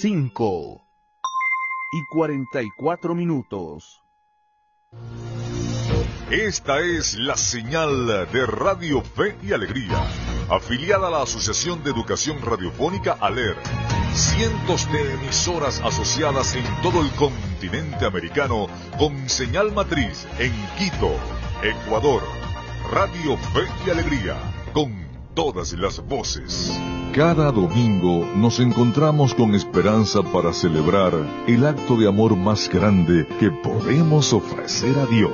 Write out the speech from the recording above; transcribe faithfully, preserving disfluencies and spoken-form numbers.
cinco y cuarenta y cuatro minutos. Esta es la señal de Radio Fe y Alegría, afiliada a la Asociación de Educación Radiofónica ALER. Cientos de emisoras asociadas en todo el continente americano con señal matriz en Quito, Ecuador. Radio Fe y Alegría, con todas las voces. Cada domingo nos encontramos con esperanza para celebrar el acto de amor más grande que podemos ofrecer a Dios.